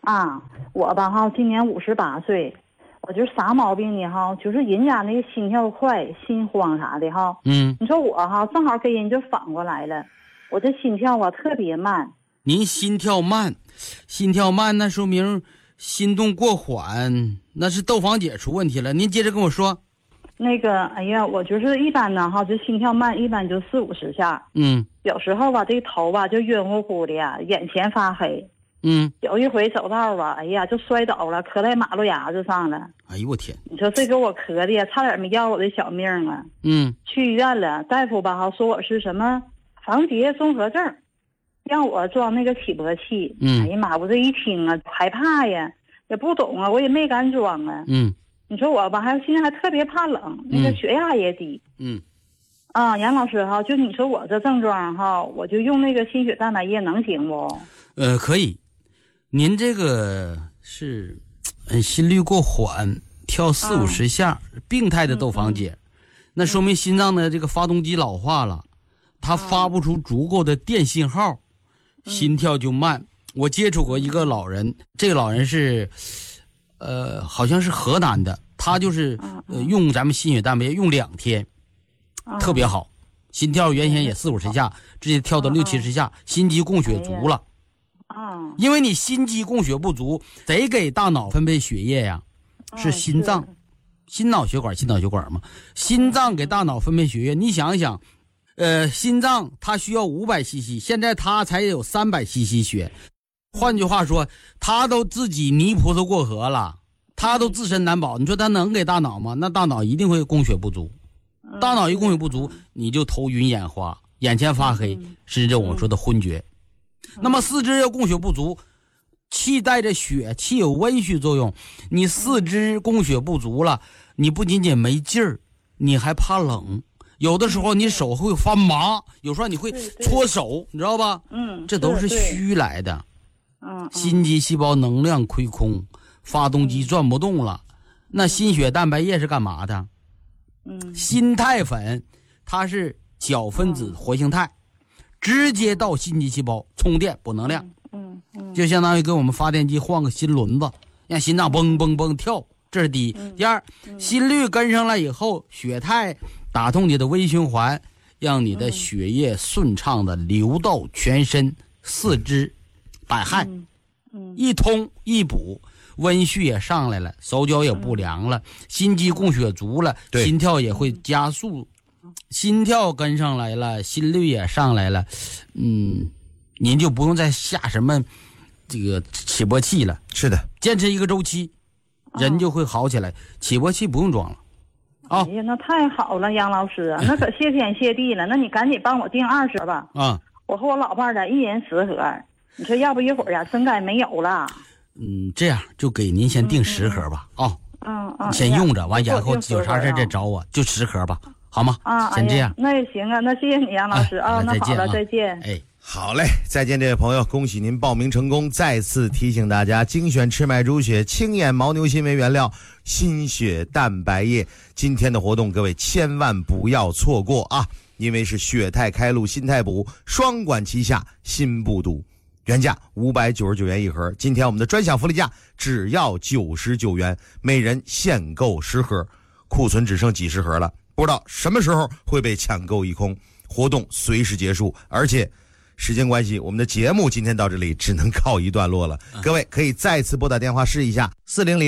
啊，我吧哈，今年58岁，我就是啥毛病呢哈？就是人家那个心跳快、心慌啥的哈。你说我哈，正好跟人就反过来了，我这心跳啊特别慢。 您心跳慢，那说明心动过缓，那是窦房结出问题了。您接着跟我说。 那个，哎呀，我就是一般呢哈，就心跳慢，一般就40-50下。有时候吧，这头吧就晕乎乎的呀，眼前发黑。有一回走道吧，哎呀，就摔倒了，磕在马路牙子上了。 哎呦我天！ 你说这给我磕的呀，差点没要我的小命啊。去医院了，大夫吧哈说我是什么房结综合症，让我装那个起搏器。哎呀妈，我这一听啊，害怕呀，也不懂啊，我也没敢装啊。你说我吧，现在还特别怕冷，那个血压也低。杨老师哈，就你说我这症状哈，我就用那个心血蛋白液能行不？ 可以。您这个是心率过缓，跳40-50下，病态的窦房结，那说明心脏的这个发动机老化了，它发不出足够的电信号，心跳就慢。我接触过一个老人，这个老人是好像是河南的，他就是用咱们心血蛋白液用2天，特别好，心跳原先也40-50下，直接跳到60-70下，心肌供血足了。因为你心肌供血不足，得给大脑分配血液呀，是心脏、心脑血管嘛，心脏给大脑分配血液。你想一想，心脏它需要500cc，现在它才有300cc 血。换句话说，他都自己泥菩萨过河了，他都自身难保，你说他能给大脑吗？那大脑一定会供血不足，大脑一供血不足，你就头晕眼花，眼前发黑，甚至我说的昏厥。那么四肢要供血不足，气带着血，气有温煦作用，你四肢供血不足了，你不仅仅没劲儿，你还怕冷，有的时候你手会发麻，有时候你会搓手，你知道吧？这都是虚来的。心肌细胞能量亏空，发动机转不动了。那心血蛋白液是干嘛的？心肽粉它是角分子活性肽，直接到心肌细胞充电补能量。就相当于给我们发电机换个新轮子，让心脏蹦蹦蹦跳，这是第一。第二，心率跟上来以后，血肽打通你的微循环，让你的血液顺畅的流到全身，四肢百汗，一通一补，温煦也上来了，手脚也不凉了，心肌供血足了，心跳也会加速，心跳跟上来了，心率也上来了，您就不用再下什么这个起搏器了。 是的， 坚持一个周期，人就会好起来，起搏器不用装了。 哎呀，那太好了，杨老师，那可谢天谢地了。那你赶紧帮我订20盒吧。我和我老伴儿的一人10盒。你说要不一会儿呀，真该没有了。 这样就给您先订10盒吧。你先用着，完以后有啥事再找我，就10盒吧，好吗？先这样。 那也行啊，那谢谢你，杨老师啊。那好了，再见。 好嘞，再见，这位朋友，恭喜您报名成功。再次提醒大家，精选赤麦猪血、清眼牦牛心为原料，心血蛋白液。今天的活动，各位千万不要错过啊！因为是血肽开路，心肽补，双管齐下，心不堵。原价599元一盒，今天我们的专享福利价只要99元，每人限购10盒，库存只剩几十盒了，不知道什么时候会被抢购一空。活动随时结束，而且时间关系，我们的节目今天到这里只能告一段落了。各位可以再次拨打电话试一下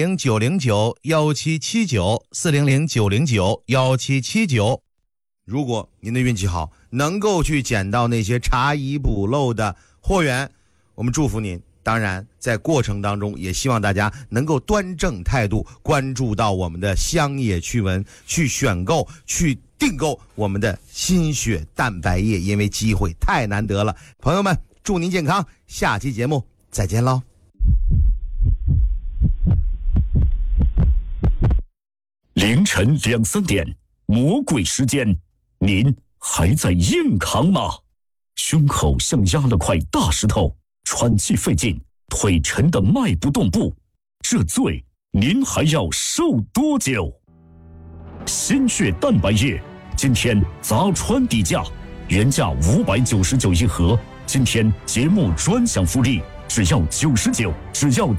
400-909-1779 400-909-1779。如果您的运气好，能够去捡到那些查遗补漏的货源，我们祝福您。当然在过程当中也希望大家能够端正态度，关注到我们的乡野趣闻，去选购去订购我们的心血蛋白液，因为机会太难得了。朋友们，祝您健康，下期节目再见喽。 凌晨2、3点，魔鬼时间，您还在硬扛吗？胸口像压了块大石头，喘气费劲，腿沉得迈不动步，这罪您还要受多久？心血蛋白液今天砸穿底价，原价599一盒，今天节目专享福利，只要99，只要